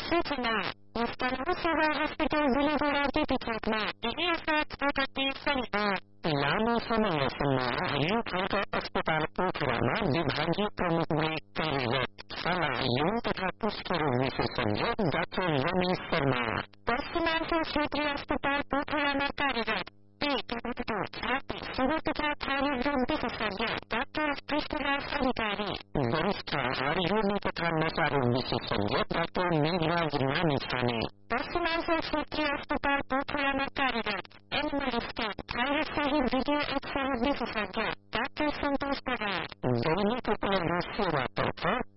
सूचना Estamos sobre hospital Boulevard Pichakma, EFX Bukati Saliha. Lama Samalasanma, Ayun Khalka Hospital Pokhara विभागीय प्रमुख ने कार्यरत सलाह योग तथा पुष्प रोग विशेषज्ञ डॉक्टर रमेश शर्मा, पर्सनालिटी क्षेत्रीय अस्पताल पोखरा में कार्यरत पेट छाती शुगर तथा थायराइड रोग विशेषज्ञ डॉक्टर कृष्णराज अधिकारी, वरिष्ठ आयुर्वेद तथा नशा रोग विशेषज्ञ डॉक्टर मेघराज रानीछाने, पर्सनालिटी क्षेत्रीय अस्पताल पोखरा में कार्यरत एनिमल स्टैट थायराइड सहित वीडियो एक्सरे विशेषज्ञ डॉक्टर संतोष प्रधान, दैनिक उपलब्ध सेवा तर्फ